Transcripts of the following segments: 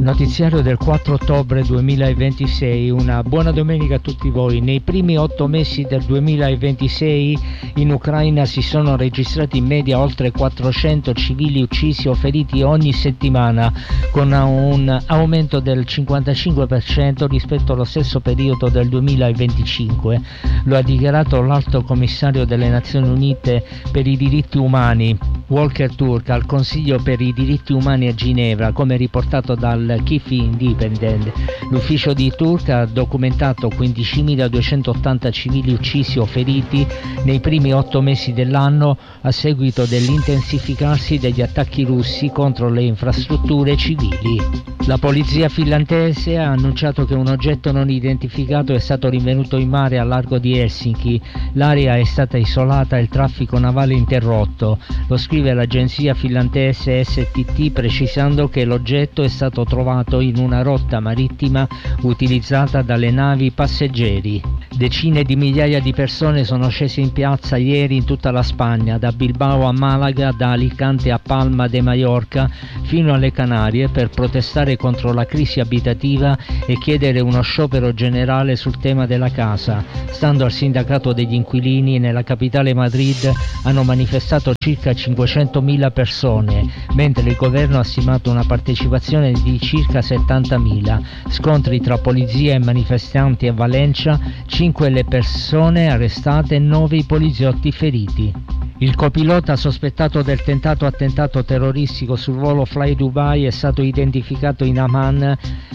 Notiziario del 4 ottobre 2026, una buona domenica a tutti voi. Nei primi 8 mesi del 2026 in Ucraina si sono registrati in media oltre 400 civili uccisi o feriti ogni settimana, con un aumento del 55% rispetto allo stesso periodo del 2025. Lo ha dichiarato l'Alto Commissario delle Nazioni Unite per i diritti umani, Volker Turk, al Consiglio per i diritti umani a Ginevra, come riportato dal Kyiv Independent. L'ufficio di Turk ha documentato 15.280 civili uccisi o feriti nei primi 8 mesi dell'anno a seguito dell'intensificarsi degli attacchi russi contro le infrastrutture civili. La polizia finlandese ha annunciato che un oggetto non identificato è stato rinvenuto in mare al largo di Helsinki. L'area è stata isolata e il traffico navale interrotto. Lo scrive l'agenzia finlandese STT, precisando che l'oggetto è stato trovato in una rotta marittima utilizzata dalle navi passeggeri. Decine di migliaia di persone sono scese in piazza ieri in tutta la Spagna, da Bilbao a Malaga, da Alicante a Palma de Mallorca fino alle Canarie, per protestare contro la crisi abitativa e chiedere uno sciopero generale sul tema della casa. Stando al sindacato degli inquilini, nella capitale Madrid hanno manifestato circa 500.000 persone, mentre il governo ha stimato una partecipazione di circa 70.000. Scontri tra polizia e manifestanti a Valencia, 5 le persone arrestate e 9 i poliziotti feriti. Il copilota sospettato del tentato attentato terroristico sul volo Fly Dubai è stato identificato in Amman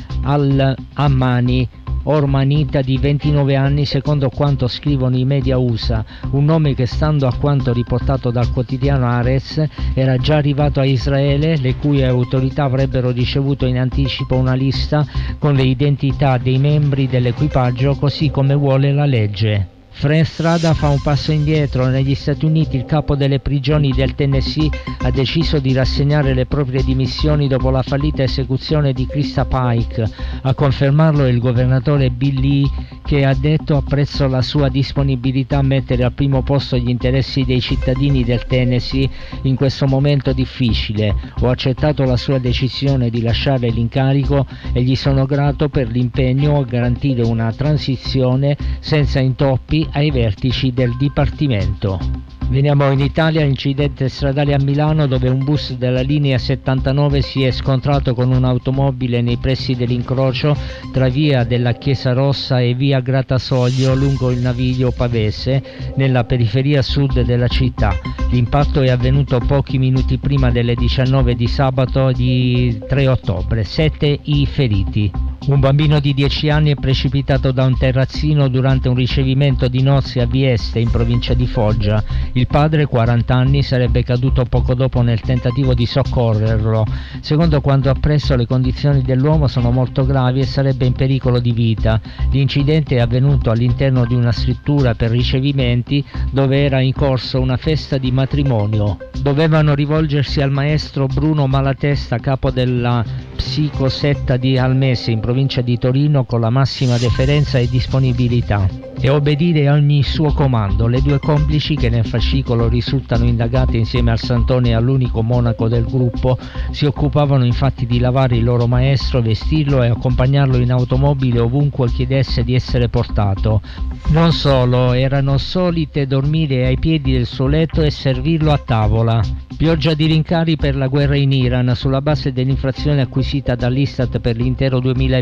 al-Ammani, ormanita di 29 anni, secondo quanto scrivono i media USA, un nome che, stando a quanto riportato dal quotidiano Haaretz, era già arrivato a Israele, le cui autorità avrebbero ricevuto in anticipo una lista con le identità dei membri dell'equipaggio, così come vuole la legge. Frank Strada fa un passo indietro. Negli Stati Uniti il capo delle prigioni del Tennessee ha deciso di rassegnare le proprie dimissioni dopo la fallita esecuzione di Krista Pike. A confermarlo è il governatore Bill Lee, che ha detto: apprezzo la sua disponibilità a mettere al primo posto gli interessi dei cittadini del Tennessee in questo momento difficile. Ho accettato la sua decisione di lasciare l'incarico e gli sono grato per l'impegno a garantire una transizione senza intoppi ai vertici del Dipartimento. Veniamo in Italia. Incidente stradale a Milano, dove un bus della linea 79 si è scontrato con un'automobile nei pressi dell'incrocio tra via della Chiesa Rossa e via Gratasoglio lungo il Naviglio Pavese, nella periferia sud della città. L'impatto è avvenuto pochi minuti prima delle 19 di sabato di 3 ottobre. 7 i feriti. Un bambino di 10 anni è precipitato da un terrazzino durante un ricevimento di nozze a Vieste, in provincia di Foggia. Il padre, 40 anni, sarebbe caduto poco dopo nel tentativo di soccorrerlo. Secondo quanto appreso, le condizioni dell'uomo sono molto gravi e sarebbe in pericolo di vita. L'incidente è avvenuto all'interno di una struttura per ricevimenti dove era in corso una festa di matrimonio. Dovevano rivolgersi al maestro Bruno Malatesta, capo della psicosetta di Almese, in provincia di Torino, con la massima deferenza e disponibilità, e obbedire a ogni suo comando. Le due complici, che nel fascicolo risultano indagate insieme al Santone e all'unico monaco del gruppo, si occupavano infatti di lavare il loro maestro, vestirlo e accompagnarlo in automobile ovunque chiedesse di essere portato. Non solo, erano solite dormire ai piedi del suo letto e servirlo a tavola. Pioggia di rincari per la guerra in Iran. Sulla base dell'inflazione acquisita dall'Istat per l'intero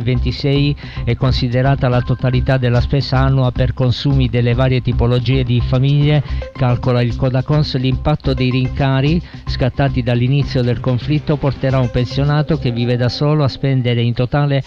2026 è considerata la totalità della spesa annua per consumi delle varie tipologie di famiglie, calcola il Codacons. L'impatto dei rincari scattati dall'inizio del conflitto porterà un pensionato che vive da solo a spendere in totale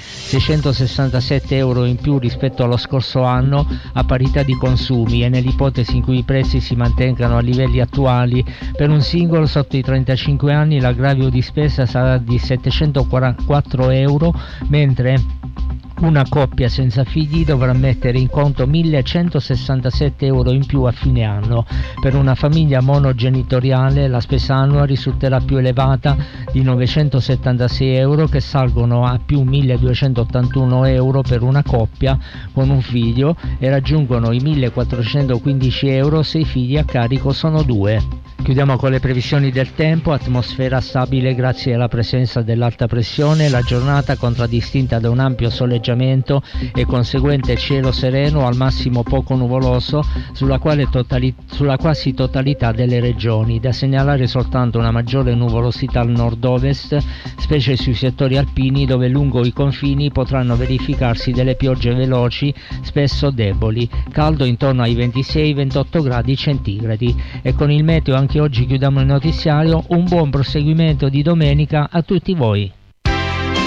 667 euro in più rispetto allo scorso anno, a parità di consumi, e nell'ipotesi in cui i prezzi si mantengano a livelli attuali. Per un singolo sotto i 35 anni l'aggravio di spesa sarà di 744 euro, mentre una coppia senza figli dovrà mettere in conto 1.167 euro in più a fine anno. Per una famiglia monogenitoriale la spesa annua risulterà più elevata di 976 euro, che salgono a più 1.281 euro per una coppia con un figlio e raggiungono i 1.415 euro se i figli a carico sono 2. Chiudiamo con le previsioni del tempo: atmosfera stabile grazie alla presenza dell'alta pressione, la giornata contraddistinta da un ampio soleggiamento e conseguente cielo sereno, al massimo poco nuvoloso sulla quasi totalità delle regioni. Da segnalare soltanto una maggiore nuvolosità al nord-ovest, specie sui settori alpini, dove lungo i confini potranno verificarsi delle piogge veloci, spesso deboli. Caldo intorno ai 26-28 gradi centigradi. E con il meteo anche oggi chiudiamo il notiziario. Un buon proseguimento di domenica a tutti voi.